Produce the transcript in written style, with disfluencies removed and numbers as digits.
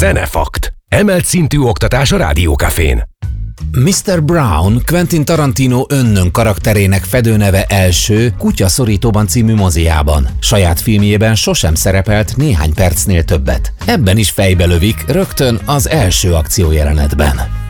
Zenefakt. Emelt szintű oktatás a Rádiókafén. Mr. Brown Quentin Tarantino önnön karakterének fedőneve első Kutyaszorítóban című moziában. Saját filmjében sosem szerepelt néhány percnél többet. Ebben is fejbe lövik rögtön az első akciójelenetben.